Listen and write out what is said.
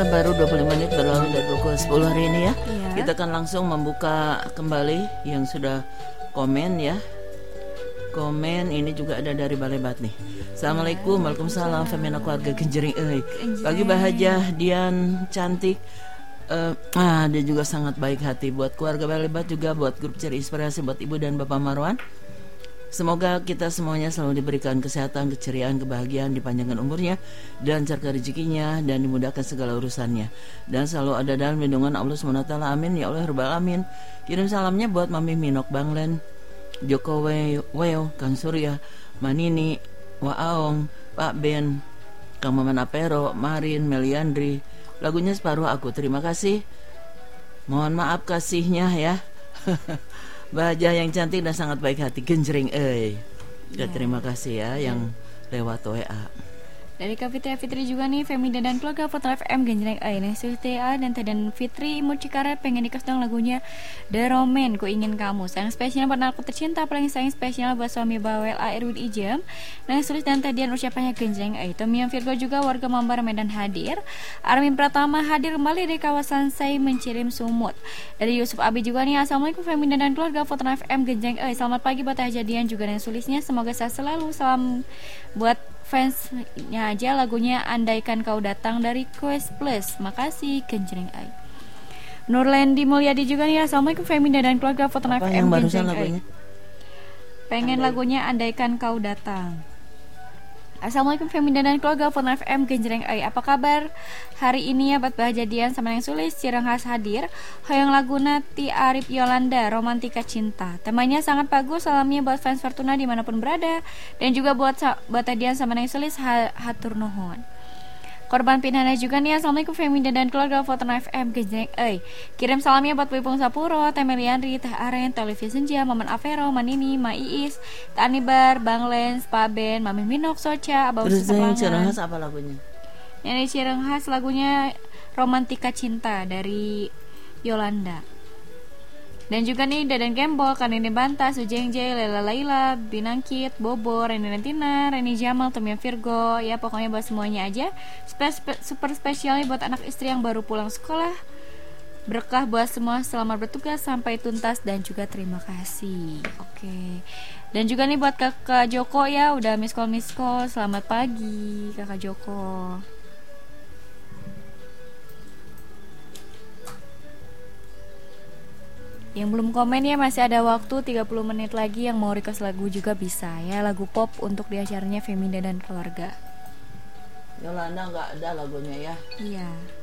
baru 25 menit berlalu dari pukul 10 hari ini ya. Iya. Kita akan langsung membuka kembali yang sudah komen ya. Komen ini juga ada dari Balebat nih. Assalamualaikum, waalaikumsalam, Femina keluarga Genjering Pagi bahagia, Dian cantik. Dia juga sangat baik hati buat keluarga Balebat, juga buat grup Cari Inspirasi, buat Ibu dan Bapak Marwan. Semoga kita semuanya selalu diberikan kesehatan, keceriaan, kebahagiaan, dipanjangkan umurnya, dilancarkan rezekinya, dan dimudahkan segala urusannya, dan selalu ada dalam lindungan Allah SWT. Amin ya Allah Rabbal Alamin. Kirim salamnya buat Mami Minok Banglen, Joko Weo, Kang Surya, Manini, Waaong, Pak Ben, Kang Maman Apero, Marin, Meliandri. Lagunya Separuh Aku. Terima kasih. Mohon maaf kasihnya ya. Bahagia yang cantik dan sangat baik hati Genjering ya, terima kasih ya yang lewat WA. Dari Kak Fitri juga nih, Femida dan keluarga Foto FM Genjreng nih Sultia dan Tedan Fitri Mucikaret pengen dikasih dong lagunya The Roman Ku Ingin Kamu. Sayang spesial buat aku tercinta, paling sayang spesial buat suami bawel Erwin Ijem. Nah Sulis dan Tedian ucapannya Genjreng Tomiam Virgo juga warga Mambar Medan hadir. Armin Pratama hadir kembali dari kawasan Say Mencirim Sumut. Dari Yusuf Abi juga nih, Assalamualaikum Femida dan keluarga Foto FM Genjreng Selamat pagi buat Hajadian juga dan Sulisnya, semoga sehat selalu. Salam buat fansnya aja lagunya Andaikan Kau Datang dari Quest Plus. Makasih Genjreng Nurlendi Mulyadi juga nih, Assalamualaikum Femida dan keluarga Foto FM Genjreng pengen lagunya Andaikan Kau Datang. Assalamualaikum Femida dan keluarga Foto FM Genjreng apa kabar hari ini ya buat Bahjadian sama yang Sulis Cireng khas hadir. Hoyong laguna Ti Arif Yolanda Romantika Cinta, temanya sangat bagus. Salamnya buat fans Fortuna dimanapun berada, dan juga buat Tadian sama yang Sulis hatur nuhun. Korban pinana juga nih, Assalamualaikum Femida dan keluarga Foto FM Genjreng kirim salamnya buat Wipung Sapuro, Temelianri, Teh Aren, Televisi Senja, Maman Avero, Manini, Ma Iis, Tanibar, Bang Lens, Pak Ben, Mami Minok, Soca, Abang Sepelangan. Terus yang khas apa lagunya? Yang Cireng khas lagunya Romantika Cinta dari Yolanda. Dan juga nih Dadan Gembol, Kanini Banta, Sujengjay, Lela Laila, Binangkit, Bobo, Reni Rentina, Reni Jamal, Tomia Virgo. Ya pokoknya buat semuanya aja. Super spesialnya buat anak istri yang baru pulang sekolah. Berkah buat semua, selamat bertugas sampai tuntas dan juga terima kasih. Oke. Dan juga nih buat Kakak Joko ya, udah miss call. Selamat pagi Kakak Joko. Yang belum komen ya, masih ada waktu 30 menit lagi. Yang mau request lagu juga bisa ya, lagu pop untuk di acaranya Femida dan keluarga. Yolanda nggak ada lagunya ya? Iya.